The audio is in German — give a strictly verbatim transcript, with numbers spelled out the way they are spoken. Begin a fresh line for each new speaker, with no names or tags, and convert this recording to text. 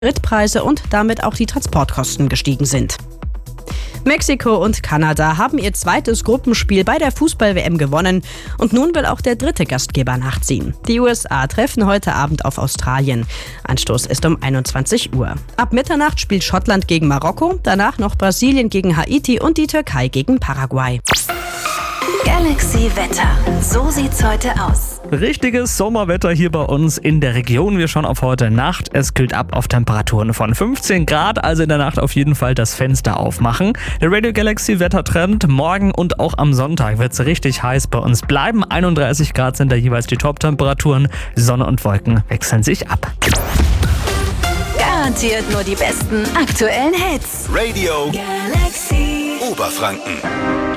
Spritpreise und damit auch die Transportkosten gestiegen sind. Mexiko und Kanada haben ihr zweites Gruppenspiel bei der Fußball-W M gewonnen und nun will auch der dritte Gastgeber nachziehen. Die U S A treffen heute Abend auf Australien. Anstoß ist um einundzwanzig Uhr. Ab Mitternacht spielt Schottland gegen Marokko, danach noch Brasilien gegen Haiti und die Türkei gegen Paraguay.
Galaxy Wetter. So sieht's heute aus.
Richtiges Sommerwetter hier bei uns in der Region. Wir schauen auf heute Nacht. Es kühlt ab auf Temperaturen von fünfzehn Grad, also in der Nacht auf jeden Fall das Fenster aufmachen. Der Radio Galaxy Wettertrend. Morgen und auch am Sonntag wird es richtig heiß bei uns bleiben. einunddreißig Grad sind da jeweils die Top-Temperaturen. Sonne und Wolken wechseln sich ab.
Garantiert nur die besten aktuellen Hits.
Radio
Galaxy
Oberfranken.